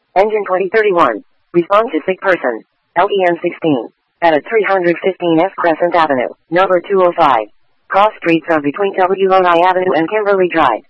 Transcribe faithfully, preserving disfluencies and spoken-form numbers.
Engine twenty thirty-one. Respond to sick person. L E N sixteen. At three fifteen F Crescent Avenue, number two oh five. Cross streets are between W Lodi Avenue and Kimberly Drive.